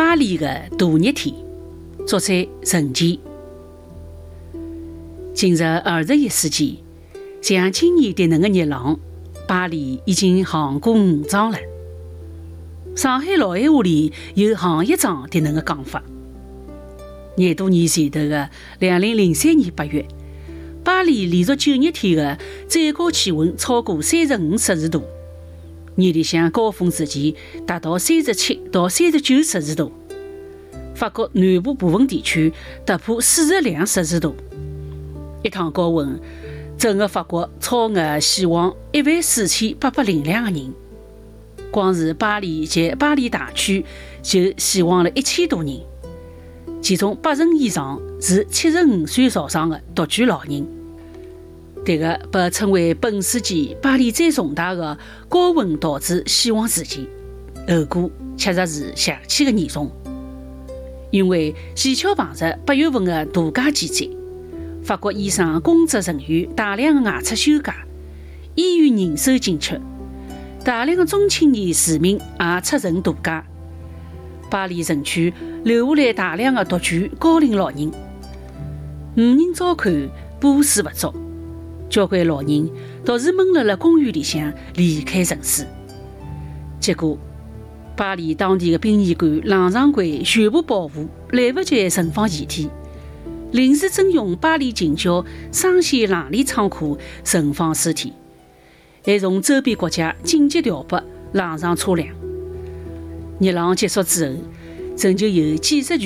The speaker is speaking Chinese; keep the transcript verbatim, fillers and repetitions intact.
巴黎的大热天，作者陈奇。进入二十一世纪，像今年的那个热浪，巴黎已经行过五桩了。上海老闲话里有行一桩的那个讲法。廿多年前头的两零零三年八月，巴黎连续九热天的最高气温超过三十五摄氏度，热里向高峰时期达到三十七到三十九摄氏度。法国南部部分地区突破四十两摄氏度。一趟高温，整个法国超额死亡一万四千八百零两个人，光是巴黎及巴黎大区就死亡了一千多人，其中八成以上是七十五岁朝上的独居老人。这个被称为本世纪巴黎最重大的高温导致死亡事件，后果确实是邪气的严重。因为前巧碰着八月份的度假季节，法国医生、公职人员大量的外出休假，医院人手紧缺，大量的中青年市民也出城度假。巴黎城区留下来大量的独居高龄老人，无人照看，把持不足，交关老人独自闷辣辣公寓里向离开城市。结果，巴黎当地的殡仪馆、冷藏柜全部保护，来不及存放遗体。临时征用巴黎近郊双线冷链仓库存放尸体，还从周边国家紧急调拨冷藏车辆。热浪结束之后，仍旧有几十